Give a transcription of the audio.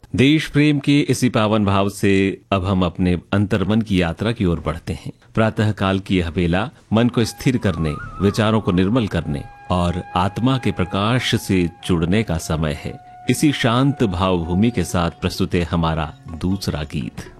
देश प्रेम के इसी पावन भाव से अब हम अपने अंतर्मन की यात्रा की ओर बढ़ते हैं। प्रातः काल की यह बेला मन को स्थिर करने, विचारों को निर्मल करने और आत्मा के प्रकाश से जुड़ने का समय है। इसी शांत भावभूमि के साथ प्रस्तुत है हमारा दूसरा गीत।